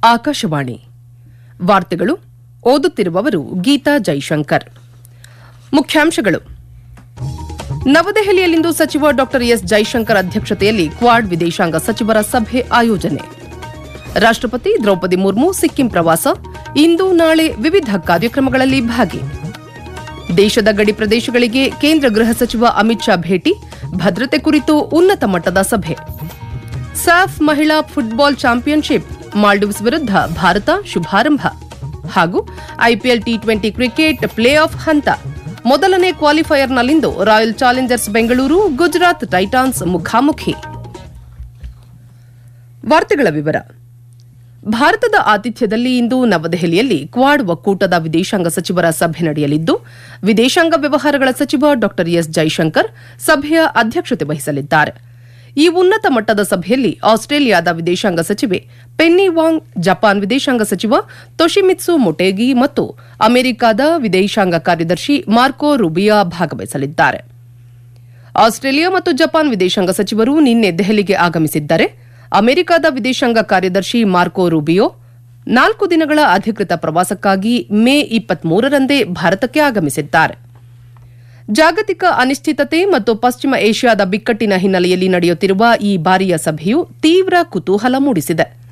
ಆಕಾಶವಾಣಿ ವಾರ್ತೆಗಳು ಓದುತ್ತಿರುವವರು ಗೀತಾ ಜೈಶಂಕರ್. ಮುಖ್ಯಾಂಶಗಳು. ನವದೆಹಲಿಯಲ್ಲಿಂದು ಸಚಿವ ಡಾ ಎಸ್ ಜೈಶಂಕರ್ ಅಧ್ಯಕ್ಷತೆಯಲ್ಲಿ ಕ್ವಾಡ್ ವಿದೇಶಾಂಗ ಸಚಿವರ ಸಭೆ ಆಯೋಜನೆ. ರಾಷ್ಟಪತಿ ದ್ರೌಪದಿ ಮುರ್ಮು ಸಿಕ್ಕಿಂ ಪ್ರವಾಸ, ಇಂದು ನಾಳೆ ವಿವಿಧ ಕಾರ್ಯಕ್ರಮಗಳಲ್ಲಿ ಭಾಗಿ. ದೇಶದ ಗಡಿ ಪ್ರದೇಶಗಳಿಗೆ ಕೇಂದ್ರ ಗೃಹ ಸಚಿವ ಅಮಿತ್ ಶಾ ಭೇಟಿ, ಭದ್ರತೆ ಕುರಿತು ಉನ್ನತ ಮಟ್ಟದ ಸಭೆ. ಸಾಫ್ ಮಹಿಳಾ ಫುಟ್ಬಾಲ್ ಚಾಂಪಿಯನ್ಶಿಪ್, ಮಾಲ್ಡೀವ್ಸ್ ವಿರುದ್ಧ ಭಾರತ ಶುಭಾರಂಭ. ಹಾಗೂ IPL T20 cricket play of ಹಂತ, ಮೊದಲನೇ ಕ್ವಾಲಿಫೈಯರ್ನಲ್ಲಿಂದು royal Challengers Bengaluru Gujarat Titans ಮುಖಾಮುಖಿ. ವಾರ್ತೆಗಳ ವಿವರ. ಭಾರತದ ಆತಿಥ್ಯದಲ್ಲಿ ಇಂದು ನವದೆಹಲಿಯಲ್ಲಿ ಕ್ವಾಡ್ ಒಕ್ಕೂಟದ ವಿದೇಶಾಂಗ ಸಚಿವರ ಸಭೆ ನಡೆಯಲಿದ್ದು, ವಿದೇಶಾಂಗ ವ್ಯವಹಾರಗಳ ಸಚಿವ ಡಾ ಎಸ್ ಜೈಶಂಕರ್ ಸಭೆಯ ಅಧ್ಯಕ್ಷತೆ ವಹಿಸಲಿದ್ದಾರೆ. ಈ ಉನ್ನತ ಮಟ್ಟದ ಸಭೆಯಲ್ಲಿ ಆಸ್ಟ್ರೇಲಿಯಾದ ವಿದೇಶಾಂಗ ಸಚಿವೆ ಪೆನ್ನಿ ವಾಂಗ್, ಜಪಾನ್ ವಿದೇಶಾಂಗ ಸಚಿವ ತೊಶಿಮಿತ್ಸು ಮೊಟೇಗಿ ಮತ್ತು ಅಮೆರಿಕದ ವಿದೇಶಾಂಗ ಕಾರ್ಯದರ್ಶಿ ಮಾರ್ಕೊ ರೂಬಿಯಾ ಭಾಗವಹಿಸಲಿದ್ದಾರೆ. ಆಸ್ಟ್ರೇಲಿಯಾ ಮತ್ತು ಜಪಾನ್ ವಿದೇಶಾಂಗ ಸಚಿವರು ನಿನ್ನೆ ದೆಹಲಿಗೆ ಆಗಮಿಸಿದ್ದರೆ, ಅಮೆರಿಕದ ವಿದೇಶಾಂಗ ಕಾರ್ಯದರ್ಶಿ ಮಾರ್ಕೊ ರೂಬಿಯೋ 4 ದಿನಗಳ ಅಧಿಕೃತ ಪ್ರವಾಸಕ್ಕಾಗಿ ಮೇ 23ರಂದೇ ಭಾರತಕ್ಕೆ ಆಗಮಿಸಿದ್ದಾರೆ. ಜಾಗತಿಕ ಅನಿಶ್ಚಿತತೆ ಮತ್ತು ಪಶ್ಚಿಮ ಏಷ್ಯಾದ ಬಿಕ್ಕಟ್ಟಿನ ಹಿನ್ನೆಲೆಯಲ್ಲಿ ನಡೆಯುತ್ತಿರುವ ಈ ಬಾರಿಯ ಸಭೆಯು ತೀವ್ರ ಕುತೂಹಲ ಮೂಡಿಸಿದೆ.